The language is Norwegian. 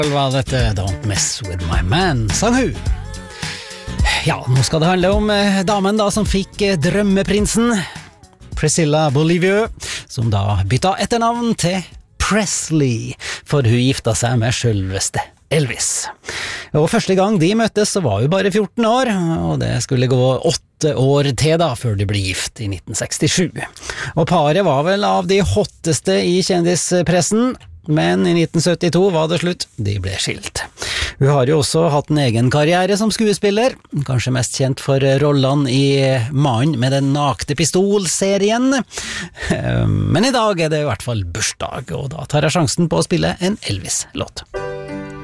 Var dette Don't Mess With My Man, sang hun. Ja, nå skal det handle om damen da som fikk drømmeprinsen, Priscilla Beaulieu, som da bytta etternavn til Presley, for hun gifta seg med selveste Elvis. Og første gang de møttes så var hun bare 14 år, og det skulle gå 8 år til da, før de ble gift i 1967. Og paret var vel av de hotteste i kjendispressen, men i 1972 var det slutt, de ble skilt. Hun har jo også hatt en egen karriere som skuespiller, kanskje mest kjent for rollene i Mannen med den nakte pistol-serien. Men i dag er det i hvert fall bursdag, og da tar jeg sjansen på å spille en Elvis-låt.